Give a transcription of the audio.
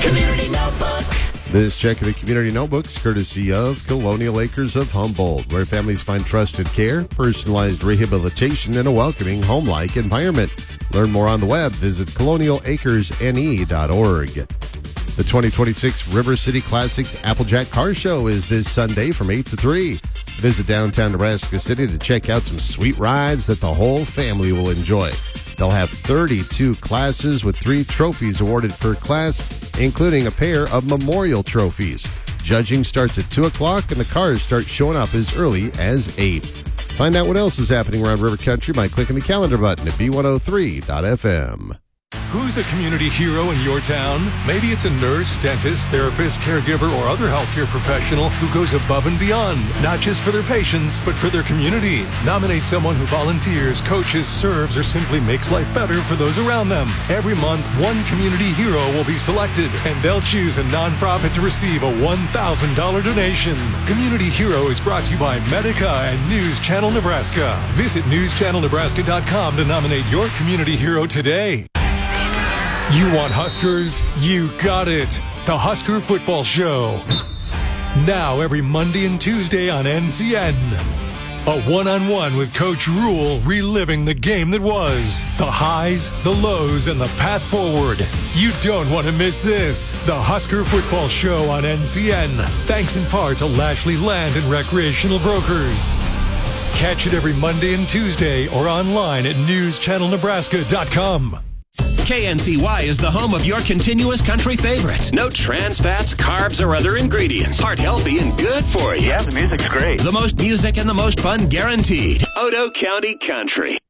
Community Notebook. This check of the Community Notebook is courtesy of Colonial Acres of Humboldt, where families find trusted care, personalized rehabilitation, and a welcoming home-like environment. Learn more on the web. Visit colonialacresne.org. The 2026 River City Classics Applejack Car Show is this Sunday from 8 to 3. Visit downtown Nebraska City to check out some sweet rides that the whole family will enjoy. They'll have 32 classes with 3 trophies awarded per class, including a pair of memorial trophies. Judging starts at 2 o'clock, and the cars start showing up as early as 8. Find out what else is happening around River Country by clicking the calendar button at b103.fm. Who's a community hero in your town? Maybe it's a nurse, dentist, therapist, caregiver, or other healthcare professional who goes above and beyond, not just for their patients, but for their community. Nominate someone who volunteers, coaches, serves, or simply makes life better for those around them. Every month, one community hero will be selected, and they'll choose a nonprofit to receive a $1,000 donation. Community Hero is brought to you by Medica and News Channel Nebraska. Visit newschannelnebraska.com to nominate your community hero today. You want Huskers? You got it. The Husker Football Show. Now every Monday and Tuesday on NCN. A one-on-one with Coach Rule, reliving the game that was. The highs, the lows, and the path forward. You don't want to miss this. The Husker Football Show on NCN. Thanks in part to Lashley Land and Recreational Brokers. Catch it every Monday and Tuesday or online at newschannelnebraska.com. KNCY is the home of your continuous country favorites. No trans fats, carbs, or other ingredients. Heart healthy and good for you. Yeah, the music's great. The most music and the most fun guaranteed. Odo County Country.